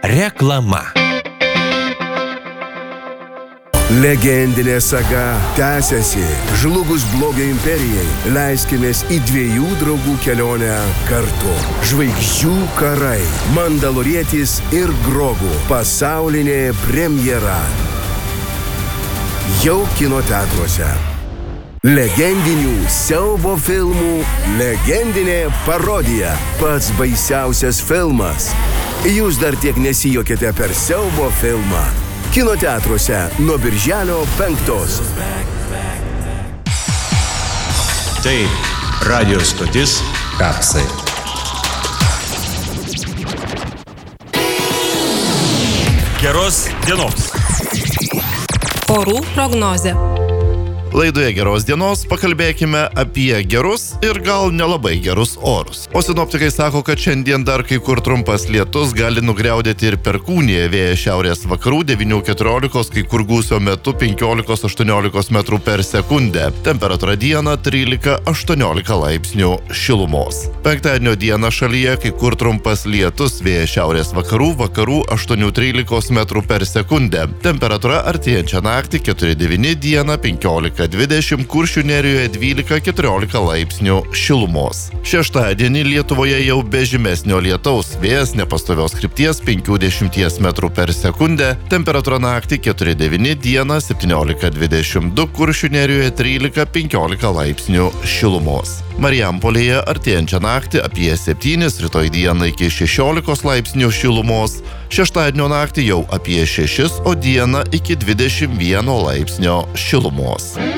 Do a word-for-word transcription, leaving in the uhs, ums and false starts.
Reklama. Legendinė saga tęsiasi. Žlugus blogio imperijai, leiskimės į dviejų draugų kelionę kartu. Žvaigždžių karai, Mandalorietis ir Grogu. Pasaulinė premjera. Jau kino teatruose. Legendinių siaubo filmų legendinė parodija. Pats baisiausias filmas. Jūs dar tiek nesijokėte per siaubo filmą. Kino teatruose nuo birželio penktos. Tai radio stotis Kapsai. Geros dienos. Orų prognozė. Laidoje geros dienos pakalbėkime apie gerus ir gal nelabai gerus orus. O sinoptikai sako, kad šiandien dar kai kur trumpas lietus gali nugriaudėti ir perkūnija, vėjas šiaurės vakarų devynių keturiolikos, kai kur gūsio metu penkiolikos aštuoniolikos metrų per sekundę. Temperatūra dieną trylika aštuoniolika laipsnių šilumos. Penktadienio dieną šalyje kai kur trumpas lietus, vėjas šiaurės vakarų, vakarų aštuoni trylika metrų per sekundę. Temperatūra artėjančią naktį keturi devyni, dieną penkiolika dvidešimt, Kuršių nerijoje dvylika keturiolika laipsnių šilumos. Šeštadienį Lietuvoje jau be žymesnio lietaus, vėjas nepastovios krypties penki dešimt metrų per sekundę, temperatūra naktį keturi devyni, dieną septyniolika dvidešimt du, Kuršių nerijoje trylika penkiolika laipsnių šilumos. Marijampolėje artėjančią naktį apie septynis, rytoj dieną iki šešiolikos laipsnių šilumos, šeštadienio naktį jau apie šešis, o dieną iki dvidešimt vieno laipsnio šilumos.